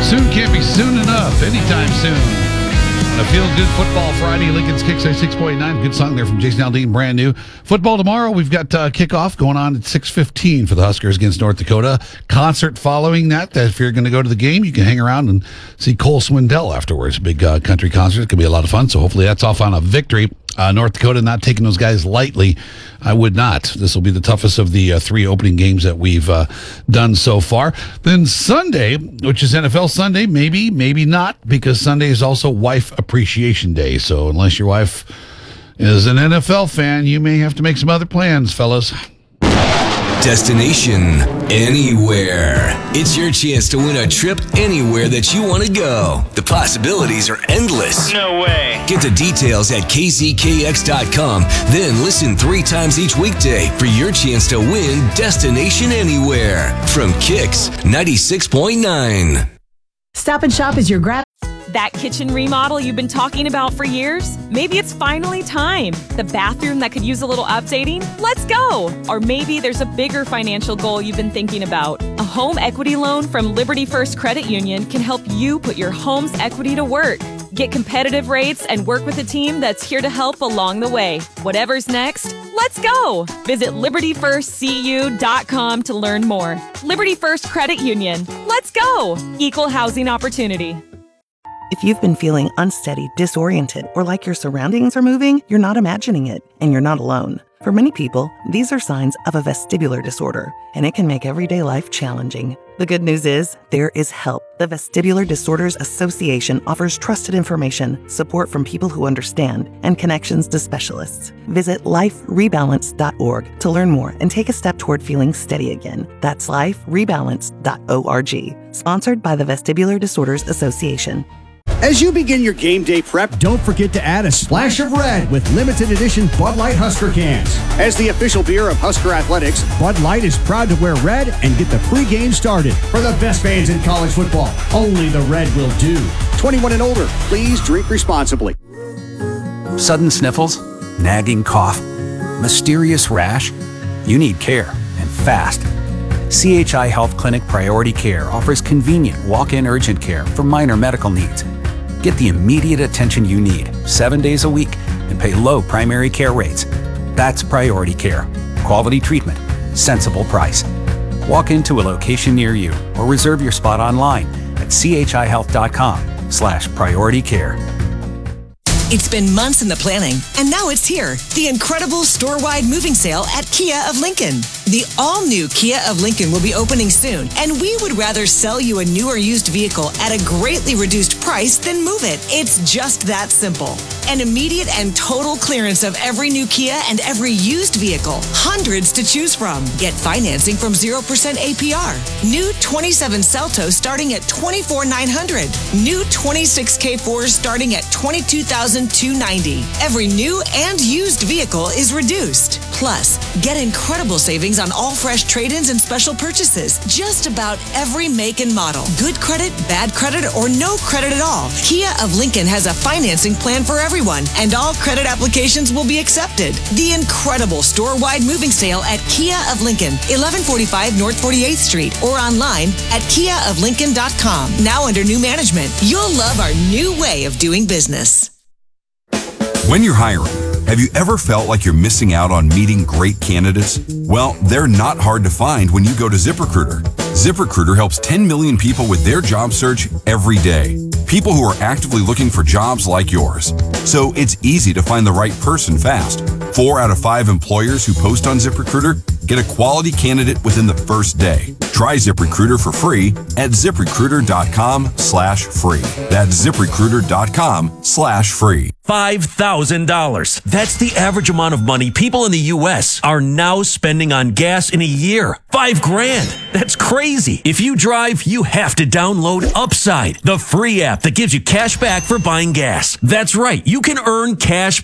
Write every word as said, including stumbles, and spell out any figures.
Soon can't be soon enough. Anytime soon. On a feel-good football Friday, Lincoln's Kicks six point nine. Good song there from Jason Aldean, brand new. Football tomorrow, we've got uh, kickoff going on at six fifteen for the Huskers against North Dakota. Concert following that. If you're going to go to the game, you can hang around and see Cole Swindell afterwards. Big uh, country concert. It's going to be a lot of fun, so hopefully that's off on a victory. Uh, North Dakota not taking those guys lightly. I would not. This will be the toughest of the uh, three opening games that we've uh, done so far. Then Sunday, which is N F L Sunday, maybe, maybe not, because Sunday is also Wife Appreciation Day. So unless your wife is an N F L fan, you may have to make some other plans, fellas. Destination Anywhere. It's your chance to win a trip anywhere that you want to go. The possibilities are endless. No way. Get the details at K Z K X dot com. Then listen three times each weekday for your chance to win Destination Anywhere from Kicks ninety-six point nine. Stop and Shop is your grab. That kitchen remodel you've been talking about for years? Maybe it's finally time. The bathroom that could use a little updating? Let's go! Or maybe there's a bigger financial goal you've been thinking about. A home equity loan from Liberty First Credit Union can help you put your home's equity to work. Get competitive rates and work with a team that's here to help along the way. Whatever's next, let's go! Visit liberty first c u dot com to learn more. Liberty First Credit Union. Let's go! Equal housing opportunity. If you've been feeling unsteady, disoriented, or like your surroundings are moving, you're not imagining it, and you're not alone. For many people, these are signs of a vestibular disorder, and it can make everyday life challenging. The good news is, there is help. The Vestibular Disorders Association offers trusted information, support from people who understand, and connections to specialists. Visit life rebalance dot org to learn more and take a step toward feeling steady again. That's life rebalance dot org. Sponsored by the Vestibular Disorders Association. As you begin your game day prep, don't forget to add a splash of red with limited edition Bud Light Husker cans. As the official beer of Husker Athletics, Bud Light is proud to wear red and get the pregame started. For the best fans in college football, only the red will do. twenty-one and older, please drink responsibly. Sudden sniffles, nagging cough, mysterious rash. You need care, and fast. C H I Health Clinic Priority Care offers convenient walk-in urgent care for minor medical needs. Get the immediate attention you need, seven days a week, and pay low primary care rates. That's Priority Care. Quality treatment, sensible price. Walk into a location near you or reserve your spot online at c h i health dot com slash priority care. It's been months in the planning, and now it's here. The incredible store-wide moving sale at Kia of Lincoln. The all-new Kia of Lincoln will be opening soon, and we would rather sell you a new or used vehicle at a greatly reduced price than move it. It's just that simple. An immediate and total clearance of every new Kia and every used vehicle. Hundreds to choose from. Get financing from zero percent A P R. New twenty-seven Celtos starting at twenty-four thousand nine hundred dollars. New twenty-six K fours starting at twenty-two thousand two hundred ninety dollars. Every new and used vehicle is reduced. Plus, get incredible savings on all fresh trade-ins and special purchases. Just about every make and model. Good credit, bad credit, or no credit at all. Kia of Lincoln has a financing plan for everyone, and all credit applications will be accepted. The incredible store-wide moving sale at Kia of Lincoln, eleven forty-five North forty-eighth Street, or online at kia of lincoln dot com. Now under new management, you'll love our new way of doing business. When you're hiring, have you ever felt like you're missing out on meeting great candidates? Well, they're not hard to find when you go to ZipRecruiter. ZipRecruiter helps ten million people with their job search every day. People who are actively looking for jobs like yours. So it's easy to find the right person fast. Four out of five employers who post on ZipRecruiter get a quality candidate within the first day. Try ZipRecruiter for free at ZipRecruiter.com slash free. That's ZipRecruiter.com slash free. five thousand dollars. That's the average amount of money people in the U S are now spending on gas in a year. Five grand. That's crazy. If you drive, you have to download Upside, the free app that gives you cash back for buying gas. That's right. You can earn cash